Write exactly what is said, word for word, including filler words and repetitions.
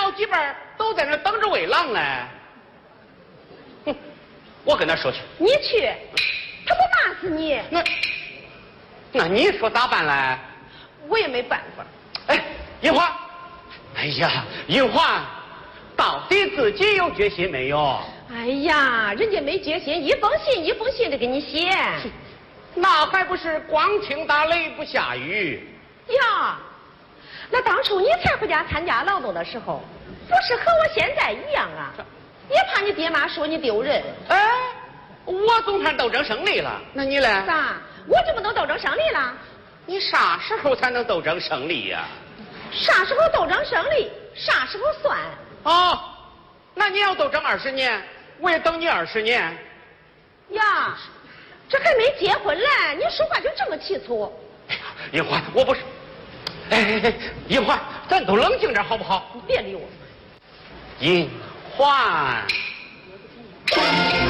老几辈都在那等着喂狼呢。哼，我跟他说去。 你去，他不骂死你。 那那你说咋办嘞？ 我也没办法。 哎，银花，哎呀，银花，到底自己有决心没有？ 哎呀，人家没决心，一封信一封信的给你写。 那还不是光听打雷不下雨呀？那当初你才回家参加劳动的时候，不是和我现在一样啊？也怕你爹妈说你丢人。 哎，我总算斗争胜利了，那你嘞？ 咋？我就不能斗争胜利了？ 你啥时候才能斗争胜利呀、啊？ 啥时候斗争胜利，啥时候算。 哦，那你要斗争二十年，我也等你二十年。 呀，这还没结婚嘞，你说话就这么气粗。 哎呀，银花，我不是。哎哎哎，银花，咱都冷静点好不好？ 你别理我。 银花。